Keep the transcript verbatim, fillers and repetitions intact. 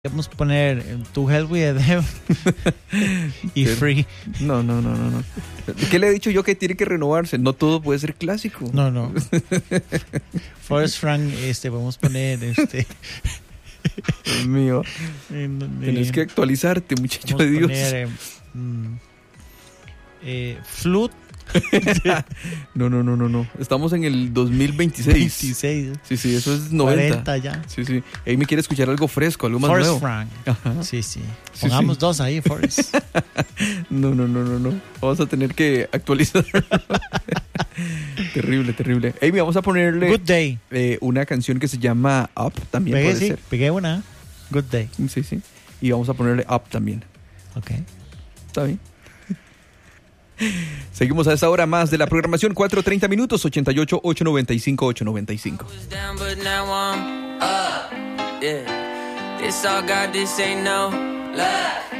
Vamos a poner To Hell With The Devil y Free. No, no, no, no, no. ¿Qué le he dicho yo que tiene que renovarse? No todo puede ser clásico. No, no. Forrest Frank, este, vamos a poner este. Dios mío. Eh, Tienes que actualizarte, muchacho de Dios. Poner, eh, mm, eh, Flute. No, no, no, no, no. Estamos en el dos mil veintiséis. veintiséis. Sí, sí, eso es noventa. cuarenta ya. Sí, sí. Ahí me quiere escuchar algo fresco, algo más Forrest nuevo. Frank. Ajá. Sí, sí. Sí, Pongamos sí. dos ahí, Forrest. No, no, no, no, no. Vamos a tener que actualizar. Terrible, terrible. Amy, vamos a ponerle Good Day. eh, una canción que se llama Up, también Pegué, puede sí, ser. pegué una. Good Day. Sí, sí. Y vamos a ponerle Up también. Ok. Está bien. Seguimos a esa hora más de la programación. Cuatro treinta minutos, ochenta y ocho, ochocientos noventa y cinco, ochocientos noventa y cinco. This all God, this ain't no lie.